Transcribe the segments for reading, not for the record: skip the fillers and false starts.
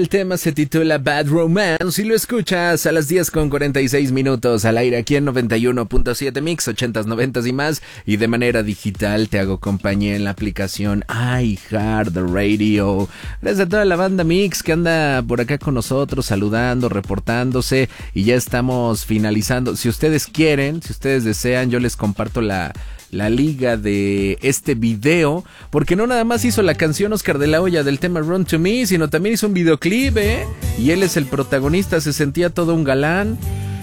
El tema se titula Bad Romance y lo escuchas a las 10:46 al aire aquí en 91.7 Mix, 80s, 90s y más, y de manera digital te hago compañía en la aplicación iHeartRadio. Gracias a toda la banda Mix que anda por acá con nosotros saludando, reportándose, y ya estamos finalizando. Si ustedes quieren, si ustedes desean, yo les comparto la liga de este video, porque no nada más hizo la canción Oscar de la Hoya del tema Run to Me, sino también hizo un videoclip, y él es el protagonista. Se sentía todo un galán,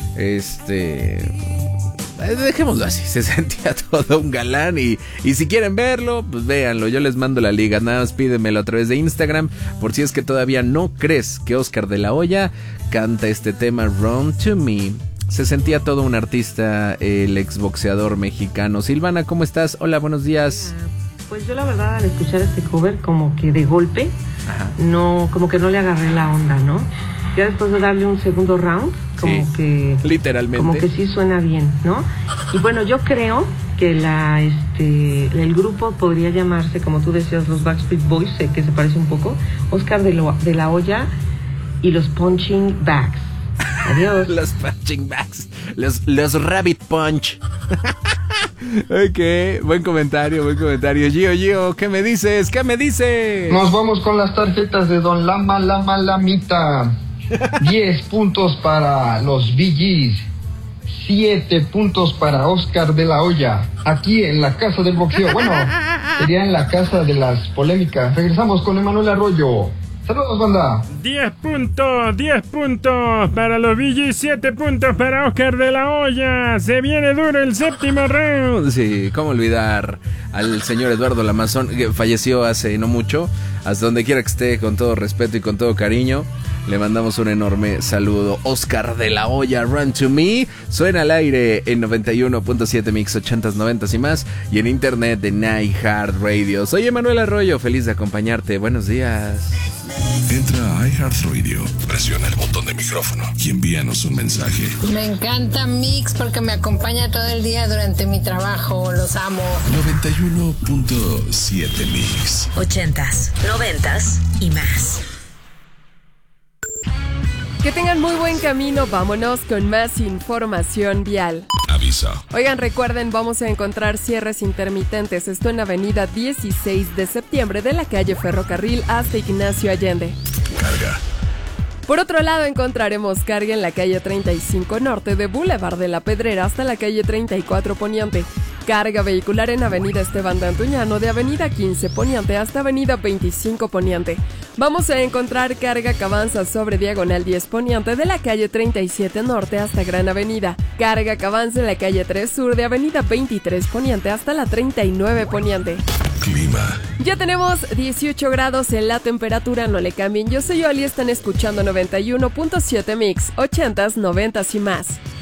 dejémoslo así, se sentía todo un galán, y si quieren verlo, pues véanlo, yo les mando la liga, nada más pídemelo a través de Instagram, por si es que todavía no crees que Oscar de la Hoya canta este tema Run to Me. Se sentía todo un artista, el exboxeador mexicano. Silvana, ¿cómo estás? Hola, buenos días. Pues yo la verdad, al escuchar este cover, como que de golpe, Ajá. no, como que no le agarré la onda, ¿no? Ya después de darle un segundo round, como sí, que literalmente, como que sí suena bien, ¿no? Y bueno, yo creo que el grupo podría llamarse, como tú decías, los Backstreet Boys, que se parece un poco, Oscar de la Hoya y los Punching Bags. Adiós. Los punching bags. Los rabbit punch. Ok, buen comentario. Gio, ¿qué me dices? Nos vamos con las tarjetas de Don Lama Lamita. 10 puntos para los Bee Gees, 7 puntos para Oscar de la Hoya. Aquí en la casa del boxeo. Bueno, sería en la casa de las polémicas. Regresamos con Emanuel Arroyo. Saludos, banda. 10 puntos para los Bee Gees, 7 puntos para Oscar de la Hoya. Se viene duro el séptimo round. Sí, cómo olvidar al señor Eduardo Lamazón, que falleció hace no mucho. Hasta donde quiera que esté, con todo respeto y con todo cariño, le mandamos un enorme saludo. Oscar de la Hoya, Run to Me, suena al aire en 91.7 Mix, 80s, 90s y más, y en internet de iHeartRadio. Soy Emanuel Arroyo, feliz de acompañarte. Buenos días. Entra a iHeartRadio, presiona el botón de micrófono y envíanos un mensaje. Me encanta Mix porque me acompaña todo el día durante mi trabajo. Los amo. 91.7 Mix. 80s, 90s y más. Que tengan muy buen camino, vámonos con más información vial. Aviso. Oigan, recuerden, vamos a encontrar cierres intermitentes. Esto en la avenida 16 de septiembre de la calle Ferrocarril hasta Ignacio Allende. Carga. Por otro lado, encontraremos carga en la calle 35 Norte de Boulevard de la Pedrera hasta la calle 34 Poniente. Carga vehicular en avenida Esteban de Antuñano de avenida 15 Poniente hasta avenida 25 Poniente. Vamos a encontrar carga que avanza sobre diagonal 10 Poniente de la calle 37 Norte hasta Gran Avenida. Carga que avanza en la calle 3 Sur de avenida 23 Poniente hasta la 39 Poniente. Clima. Ya tenemos 18 grados en la temperatura, no le cambien. Yo soy Oli, están escuchando 91.7 Mix, 80s, 90s y más.